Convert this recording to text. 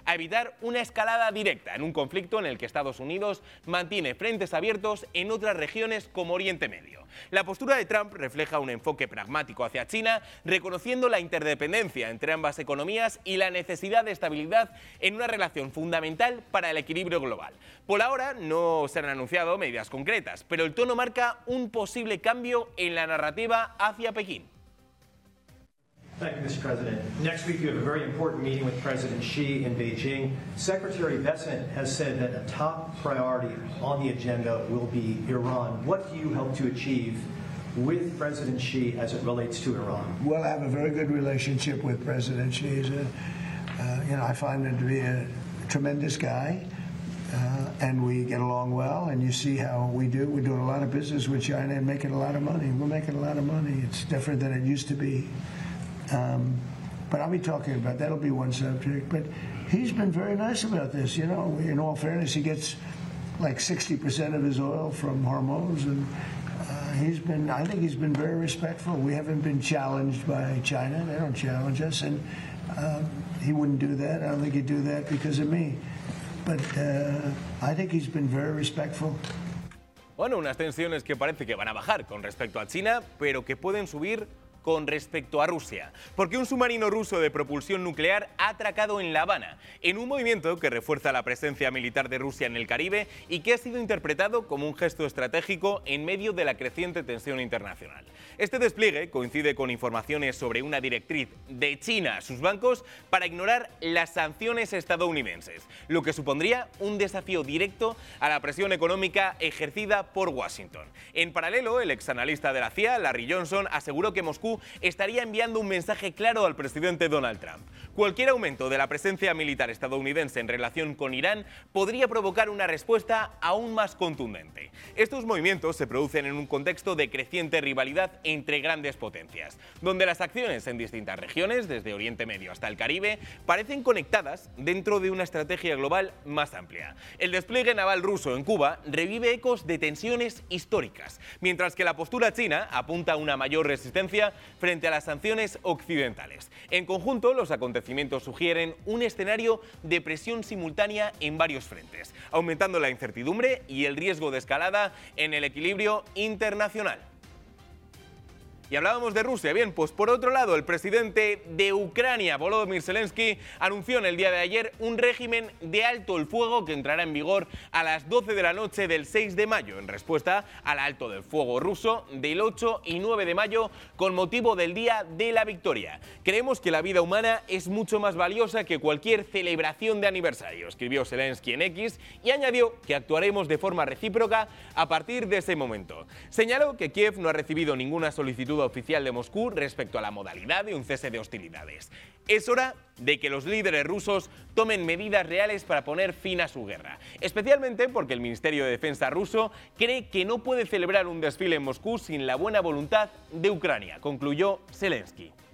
a evitar una escalada directa en un conflicto en el que Estados Unidos mantiene frentes abiertos en otras regiones como Oriente Medio. La postura de Trump refleja un enfoque pragmático hacia China, reconociendo la interdependencia entre ambas economías y la necesidad de estabilidad en una relación fundamental para el equilibrio global. Por ahora no se han anunciado medidas concretas, pero el tono marca un posible cambio en la narrativa hacia Pekín. Thank you, Mr. President. Next week, you have a very important meeting with President Xi in Beijing. Secretary Bessent has said that a top priority on the agenda will be Iran. What do you hope to achieve with President Xi as it relates to Iran? Well, I have a very good relationship with President Xi. I find him to be a tremendous guy, and we get along well. And you see how we do. We're doing a lot of business with China and making a lot of money. We're making a lot of money. It's different than it used to be. But I'll be talking about that'll be one subject. But he's been very nice about this. You know, in all fairness, he gets like 60% of his oil from Hormuz, and I think he's been very respectful. We haven't been challenged by China. They don't challenge us, and he wouldn't do that. I don't think he'd do that because of me. But I think he's been very respectful. Bueno, unas tensiones que parece que van a bajar con respecto a China, pero que pueden subir con respecto a Rusia, porque un submarino ruso de propulsión nuclear ha atracado en La Habana, en un movimiento que refuerza la presencia militar de Rusia en el Caribe y que ha sido interpretado como un gesto estratégico en medio de la creciente tensión internacional. Este despliegue coincide con informaciones sobre una directriz de China a sus bancos para ignorar las sanciones estadounidenses, lo que supondría un desafío directo a la presión económica ejercida por Washington. En paralelo, el exanalista de la CIA, Larry Johnson, aseguró que Moscú estaría enviando un mensaje claro al presidente Donald Trump. Cualquier aumento de la presencia militar estadounidense en relación con Irán podría provocar una respuesta aún más contundente. Estos movimientos se producen en un contexto de creciente rivalidad entre grandes potencias, donde las acciones en distintas regiones, desde Oriente Medio hasta el Caribe, parecen conectadas dentro de una estrategia global más amplia. El despliegue naval ruso en Cuba revive ecos de tensiones históricas, mientras que la postura china apunta a una mayor resistencia frente a las sanciones occidentales. En conjunto, los acontecimientos sugieren un escenario de presión simultánea en varios frentes, aumentando la incertidumbre y el riesgo de escalada en el equilibrio internacional. Y hablábamos de Rusia. Bien, pues por otro lado, el presidente de Ucrania, Volodymyr Zelensky, anunció en el día de ayer un régimen de alto el fuego que entrará en vigor a las 12 de la noche del 6 de mayo, en respuesta al alto del fuego ruso del 8 y 9 de mayo, con motivo del Día de la Victoria. Creemos que la vida humana es mucho más valiosa que cualquier celebración de aniversario, escribió Zelensky en X, y añadió que actuaremos de forma recíproca a partir de ese momento. Señaló que Kiev no ha recibido ninguna solicitud oficial de Moscú respecto a la modalidad de un cese de hostilidades. Es hora de que los líderes rusos tomen medidas reales para poner fin a su guerra, especialmente porque el Ministerio de Defensa ruso cree que no puede celebrar un desfile en Moscú sin la buena voluntad de Ucrania, concluyó Zelensky.